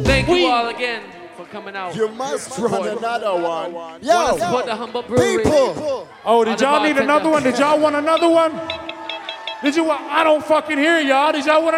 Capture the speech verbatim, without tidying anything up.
Thank you all again for coming out. You must run another one. Yo, wanna support the Humble Brewery. People. Oh, did y'all need another one? Did y'all want another one? Did you want? I don't fucking hear y'all. Did y'all want